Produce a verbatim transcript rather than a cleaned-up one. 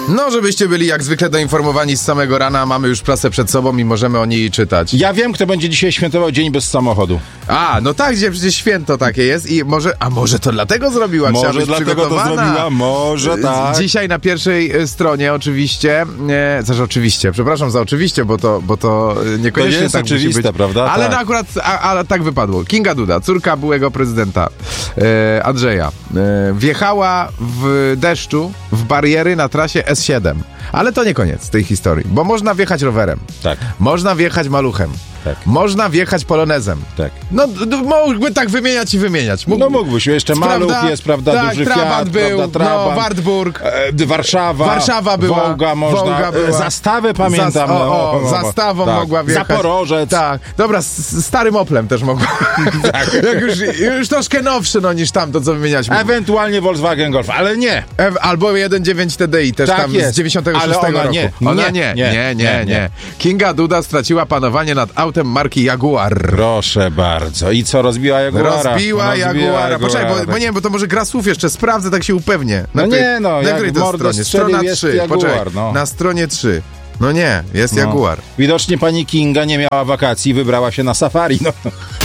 No, żebyście byli jak zwykle doinformowani z samego rana, mamy już prasę przed sobą i możemy o niej czytać. Ja wiem, kto będzie dzisiaj świętował dzień bez samochodu. A, no tak, gdzie przecież święto takie jest i może, a może to dlatego zrobiła? Chciała Może być dlatego to przygotowana. zrobiła, może tak. Dzisiaj na pierwszej e, stronie oczywiście, e, znaczy oczywiście, przepraszam za oczywiście, bo to, bo to e, niekoniecznie To jest tak musi oczywiste, być. prawda? Ale Tak. no akurat, a, ale tak wypadło. Kinga Duda, córka byłego prezydenta e, Andrzeja, e, wjechała w deszczu w bariery na trasie S siedem. Ale to nie koniec tej historii, bo można wjechać rowerem. Tak. Można wjechać maluchem. Tak. Można wjechać polonezem. Tak. No, d- mógłby tak wymieniać i wymieniać. Mógł... No mógłbyś, jeszcze Maluch jest, prawda, tak, duży Trabant Fiat, był, prawda, Trabant. no, Wartburg. E, Warszawa. Warszawa była. Wołga można. Wołga była. Zastawę pamiętam. Zas- o, o, no, zastawą tak. mogła wjechać. Zaporożec. Tak. Dobra, z, z starym Oplem też mogła. Tak. Jak już, już troszkę nowszy, no, niż tamto, co wymieniać mógł. Ewentualnie Volkswagen Golf, ale nie. Ew, albo jeden dziewięć T D I też Tak tam jest. z dziewięćdziesiątego Ale szóstego ona roku. nie. Ona Nie. nie. Nie, nie, nie, nie. Kinga Duda straciła panowanie nad autem marki Jaguar. Proszę bardzo. I co, rozbiła Jaguara? Rozbiła Jaguara. Poczekaj, bo, tak. bo nie, bo to może gra słów jeszcze sprawdzę, tak się upewnię. No Napry- nie, no, jak Nagraj w to mordę stronie. strzelił, Strona jest trzy. Jaguar, Poczekaj, no. na stronie trzy. No nie, jest No. Jaguar. Widocznie pani Kinga nie miała wakacji, wybrała się na safari. No.